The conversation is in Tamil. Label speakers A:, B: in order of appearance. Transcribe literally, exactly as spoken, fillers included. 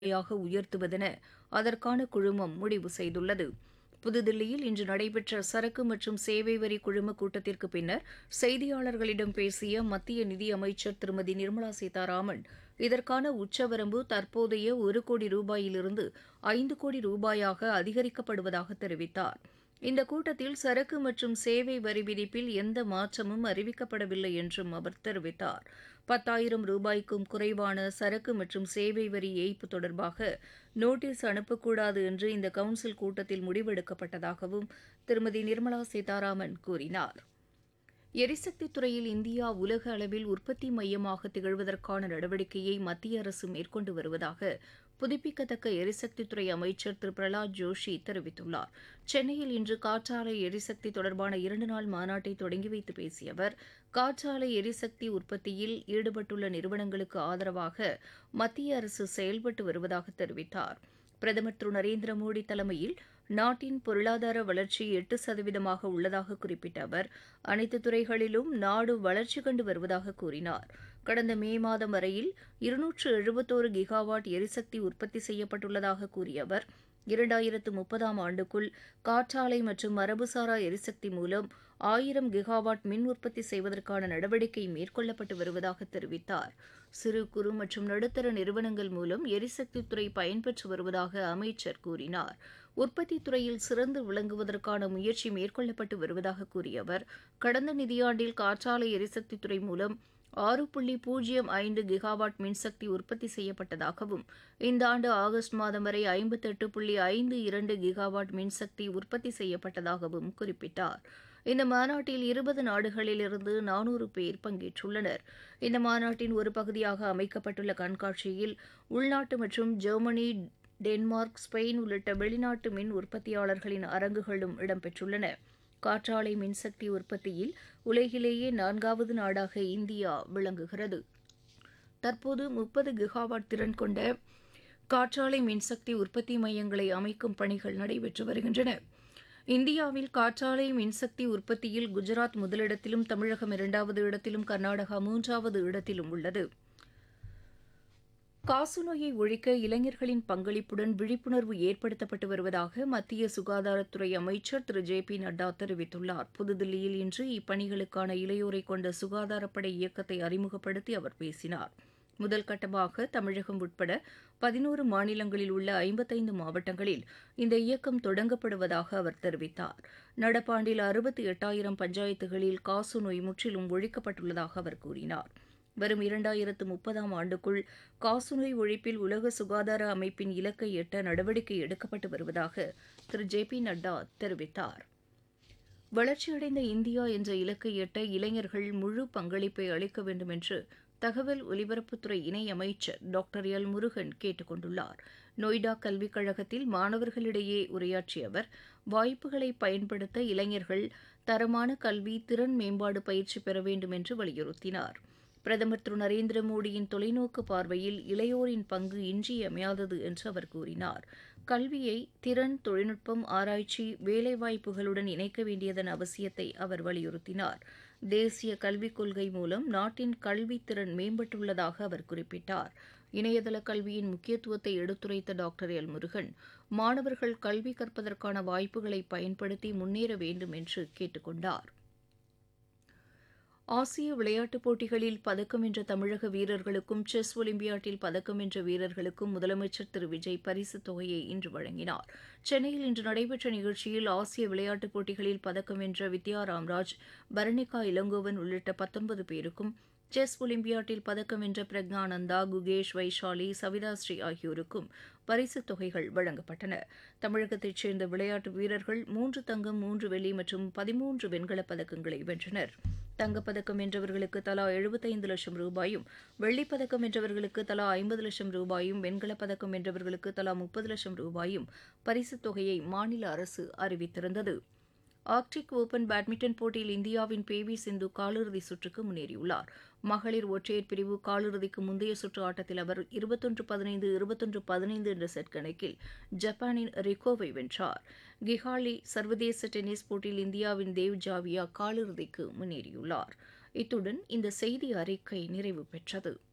A: யாக உயர்த்துவதென அதற்கான குழுமம் முடிவு செய்துள்ளது. புதுதில்லியில் இன்று நடைபெற்ற சரக்கு மற்றும் சேவை வரி குழும கூட்டத்திற்கு பின்னர் செய்தியாளர்களிடம் பேசிய மத்திய நிதியமைச்சர் திருமதி நிர்மலா சீதாராமன், இதற்கான உச்சவரம்பு தற்போதைய ஒரு கோடி ரூபாயிலிருந்து ஐந்து கோடி ரூபாயாக அதிகரிக்கப்படுவதாக தெரிவித்தார். இந்த கூட்டத்தில் சரக்கு மற்றும் சேவை வரி விதிப்பில் எந்த மாற்றமும் அறிவிக்கப்படவில்லை என்றும் அவர் தெரிவித்தார். பத்தாயிரம் ரூபாய்க்கும் குறைவான சரக்கு மற்றும் சேவை வரி ஏய்ப்பு தொடர்பாக நோட்டீஸ் அனுப்பக்கூடாது என்று இந்த கவுன்சில் கூட்டத்தில் முடிவெடுக்கப்பட்டதாகவும் திருமதி நிர்மலா சீதாராமன் கூறினார். எரிசக்தி துறையில் இந்தியா உலக அளவில் உற்பத்தி மையமாக திகழ்வதற்கான நடவடிக்கையை மத்திய அரசு மேற்கொண்டு வருவதாக புதுப்பிக்கத்தக்க எரிசக்தித்துறை அமைச்சர் திரு பிரகலாத் ஜோஷி தெரிவித்துள்ளார். சென்னையில் இன்று காற்றாலை எரிசக்தி தொடர்பான இரண்டு நாள் மாநாட்டை தொடங்கி வைத்து பேசிய அவர், காற்றாலை எரிசக்தி உற்பத்தியில் ஈடுபட்டுள்ள நிறுவனங்களுக்கு ஆதரவாக மத்திய அரசு செயல்பட்டு வருவதாக தெரிவித்தார். பிரதமர் திரு நரேந்திர மோடி தலைமையில் நாட்டின் பொருளாதார வளர்ச்சி எட்டு சதவீதமாக உள்ளதாக குறிப்பிட்ட அவர், அனைத்து துறைகளிலும் நாடு வளர்ச்சி கண்டு வருவதாக கூறினார். கடந்த மே மாதம் வரையில் இருநூற்று எழுபத்தோரு கிகாவாட் எரிசக்தி உற்பத்தி செய்யப்பட்டுள்ளதாக கூறிய அவர், இரண்டாயிரத்து முப்பதாம் ஆண்டுக்குள் காற்றாலை மற்றும் மரபுசாரா எரிசக்தி மூலம் ஆயிரம் கிகாவாட் மின் உற்பத்தி செய்வதற்கான நடவடிக்கை மேற்கொள்ளப்பட்டு வருவதாக தெரிவித்தார். சிறு குறு மற்றும் நடுத்தர நிறுவனங்கள் மூலம் எரிசக்தி துறை பயன்பெற்று வருவதாக அமைச்சர் கூறினார். உற்பத்தி துறையில் சிறந்து விளங்குவதற்கான முயற்சி மேற்கொள்ளப்பட்டு வருவதாக கூறிய அவர், கடந்த நிதியாண்டில் காற்றாலை எரிசக்தி துறை மூலம் ஆறு புள்ளி பூஜ்ஜியம் ஐந்து கிகாவாட் மின்சக்தி உற்பத்தி செய்யப்பட்டதாகவும், இந்த ஆண்டு ஆகஸ்ட் மாதம் வரை ஐம்பத்தெட்டு புள்ளி ஐந்து இரண்டு கிகாவாட் மின்சக்தி உற்பத்தி செய்யப்பட்டதாகவும் குறிப்பிட்டார். இந்த மாநாட்டில் இருபது நாடுகளிலிருந்து நானூறு பேர் பங்கேற்றுள்ளனர். இந்த மாநாட்டின் ஒரு பகுதியாக அமைக்கப்பட்டுள்ள கண்காட்சியில் உள்நாட்டு மற்றும் ஜெர்மனி, டென்மார்க், ஸ்பெயின் உள்ளிட்ட வெளிநாட்டு மின் உற்பத்தியாளர்களின் அரங்குகளும் இடம்பெற்றுள்ளன. காற்றாலை மின்சக்தி உற்பத்தியில் உலகிலேயே நான்காவது நாடாக இந்தியா விளங்குகிறது. தற்போது முப்பது கிகாவாட் திறன் கொண்ட காற்றாலை மின்சக்தி உற்பத்தி மையங்களை அமைக்கும் பணிகள் நடைபெற்று வருகின்றன. இந்தியாவில் காற்றாலை மின்சக்தி உற்பத்தியில் குஜராத் முதலிடத்திலும், தமிழகம் இரண்டாவது இடத்திலும், கர்நாடகா மூன்றாவது இடத்திலும் உள்ளது. காசநோயை ஒழிக்க இளைஞர்களின் பங்களிப்புடன் விழிப்புணர்வு ஏற்படுத்தப்பட்டு வருவதாக மத்திய சுகாதாரத்துறை அமைச்சர் திரு ஜே பி நட்டா தெரிவித்துள்ளார். புதுதில்லியில் இன்று இப்பணிகளுக்கான இளையோரை கொண்ட சுகாதாரப்படை இயக்கத்தை அறிமுகப்படுத்தி அவர் பேசினார். முதல் கட்டமாக தமிழகம் உட்பட பதினோரு மாநிலங்களில் உள்ள ஐம்பத்தைந்து மாவட்டங்களில் இந்த இயக்கம் தொடங்கப்படுவதாக அவர் தெரிவித்தார். நடப்பாண்டில் அறுபத்தி எட்டாயிரம் பஞ்சாயத்துகளில் காசநோய் முற்றிலும் ஒழிக்கப்பட்டுள்ளதாக அவர் கூறினார். வரும் இரண்டாயிரத்து முப்பதாம் ஆண்டுக்குள் காசநோய் ஒழிப்பில் உலக சுகாதார அமைப்பின் இலக்கை எட்ட நடவடிக்கை எடுக்கப்பட்டு வருவதாக திரு ஜே பி நட்டா தெரிவித்தார். வளர்ச்சியடைந்த இந்தியா என்ற இலக்கை எட்ட இளைஞர்கள் முழு பங்களிப்பை அளிக்க வேண்டும் என்று தகவல் ஒலிபரப்புத்துறை இணையமைச்சர் டாக்டர் எல் முருகன் கேட்டுக் கொண்டுள்ளார். நொய்டா கல்விக் கழகத்தில் மாணவர்களிடையே உரையாற்றிய அவர், வாய்ப்புகளை பயன்படுத்த இளைஞர்கள் தரமான கல்வி, திறன் மேம்பாடு பயிற்சி பெற வேண்டும் என்று வலியுறுத்தினார். பிரதமர் திரு நரேந்திர மோடியின் தொலைநோக்கு பார்வையில் இளையோரின் பங்கு இன்றியமையாதது என்று அவர் கூறினார். கல்வியை திறன், தொழில்நுட்பம், ஆராய்ச்சி, வேலைவாய்ப்புகளுடன் இணைக்க வேண்டியதன் அவசியத்தை அவர் வலியுறுத்தினார். தேசிய கல்விக் கொள்கை மூலம் நாட்டின் கல்வித் திறன் மேம்பட்டுள்ளதாக அவர் குறிப்பிட்டார். இணையதள கல்வியின் முக்கியத்துவத்தை எடுத்துரைத்த டாக்டர் எல் முருகன், மாணவர்கள் கல்வி கற்பதற்கான வாய்ப்புகளை பயன்படுத்தி முன்னேற வேண்டும் என்று கேட்டுக் கொண்டார். ஆசிய விளையாட்டுப் போட்டிகளில் பதக்கம் வென்ற தமிழக வீரர்களுக்கும், செஸ் ஒலிம்பியாட்டில் பதக்கம் வென்ற வீரர்களுக்கும் முதலமைச்சர் திரு விஜய் பரிசுத் தொகையை இன்று வழங்கினார். சென்னையில் இன்று நடைபெற்ற நிகழ்ச்சியில் ஆசிய விளையாட்டுப் போட்டிகளில் பதக்கம் வென்ற வித்யா ராம்ராஜ், பரணிகா இளங்கோவன் உள்ளிட்ட பத்தொன்பது பேருக்கும், செஸ் ஒலிம்பியாட்டில் பதக்கம் வென்ற பிரக்ஞானந்தா, குகேஷ், வைஷாலி, சவிதாஸ்ரீ ஆகியோருக்கும் பரிசுத் தொகைகள் வழங்கப்பட்டன. தமிழகத்தைச் சேர்ந்த விளையாட்டு வீரர்கள் மூன்று தங்கம், மூன்று வெள்ளி மற்றும் பதிமூன்று வெண்கலப் பதக்கங்களை வென்றனர். தங்கப்பதக்கம் வென்றவர்களுக்கு தலா எழுபத்தைந்து லட்சம் ரூபாயும், வெள்ளிப்பதக்கம் வென்றவர்களுக்கு தலா ஐம்பது லட்சம் ரூபாயும், வெண்கலப் பதக்கம் வென்றவர்களுக்கு தலா முப்பது லட்சம் ரூபாயும் பரிசுத் தொகையை மாநில அரசு அறிவித்திருந்தது. ஆர்க்டிக் ஓபன் பேட்மிண்டன் போட்டியில் இந்தியாவின் பி வி சிந்து காலிறுதி சுற்றுக்கு முன்னேறியுள்ளார். மகளிர் ஒற்றையர் பிரிவு காலிறுதிக்கு முந்தைய சுற்று ஆட்டத்தில் அவர் இருபத்தொன்று பதினைந்து இருபத்தொன்று பதினைந்து என்ற செட் கணக்கில் ஜப்பானின் ரிகோவை வென்றார். கிகாலி சர்வதேச டென்னிஸ் போட்டியில் இந்தியாவின் தேவ் ஜாவியா காலிறுதிக்கு முன்னேறியுள்ளார். இத்துடன் இந்த செய்தி அறிக்கை நிறைவு பெற்றது.